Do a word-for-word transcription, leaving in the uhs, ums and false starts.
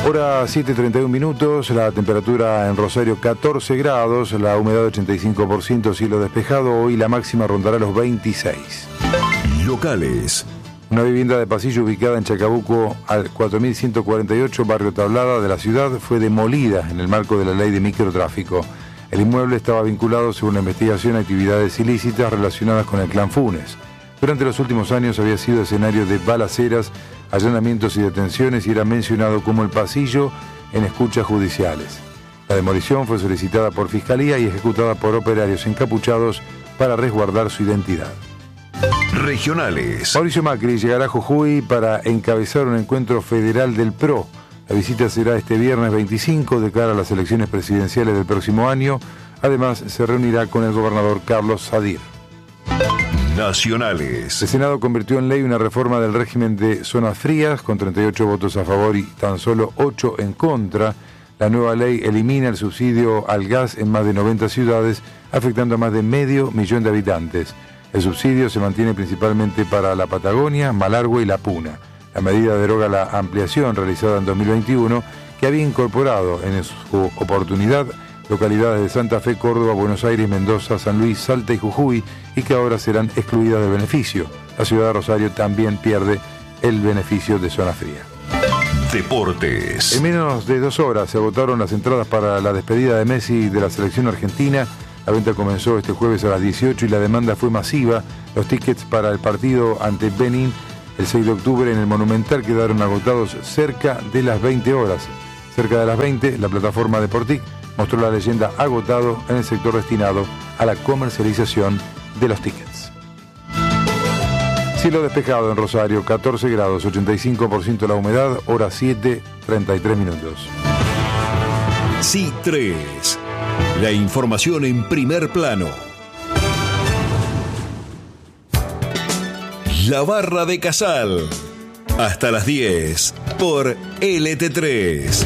Hora siete treinta y uno minutos, la temperatura en Rosario catorce grados, la humedad ochenta y cinco por ciento, cielo despejado. Hoy la máxima rondará los veintiséis. Locales. Una vivienda de pasillo ubicada en Chacabuco al cuatro mil ciento cuarenta y ocho, barrio Tablada de la ciudad, fue demolida en el marco de la ley de microtráfico. El inmueble estaba vinculado, según la investigación, a actividades ilícitas relacionadas con el clan Funes. Durante los últimos años había sido escenario de balaceras, allanamientos y detenciones y era mencionado como el pasillo en escuchas judiciales. La demolición fue solicitada por Fiscalía y ejecutada por operarios encapuchados para resguardar su identidad. Regionales. Mauricio Macri llegará a Jujuy para encabezar un encuentro federal del P R O. La visita será este viernes veinticinco de cara a las elecciones presidenciales del próximo año. Además, se reunirá con el gobernador Carlos Sadir. Nacionales. El Senado convirtió en ley una reforma del régimen de zonas frías, con treinta y ocho votos a favor y tan solo ocho en contra. La nueva ley elimina el subsidio al gas en más de noventa ciudades, afectando a más de medio millón de habitantes. El subsidio se mantiene principalmente para la Patagonia, Malargüe y La Puna. La medida deroga la ampliación realizada en dos mil veintiuno, que había incorporado en su oportunidad localidades de Santa Fe, Córdoba, Buenos Aires, Mendoza, San Luis, Salta y Jujuy, y que ahora serán excluidas del beneficio. La ciudad de Rosario también pierde el beneficio de zona fría. Deportes. En menos de dos horas se agotaron las entradas para la despedida de Messi de la selección argentina. La venta comenzó este jueves a las dieciocho y la demanda fue masiva. Los tickets para el partido ante Benín el seis de octubre en el Monumental quedaron agotados cerca de las veinte horas. Cerca de las veinte, la plataforma Deportic mostró la leyenda agotado en el sector destinado a la comercialización de los tickets. Cielo despejado en Rosario, catorce grados, ochenta y cinco por ciento la humedad, hora siete, treinta y tres minutos. S I tres. La información en primer plano. La Barra de Casal. Hasta las diez por L T tres.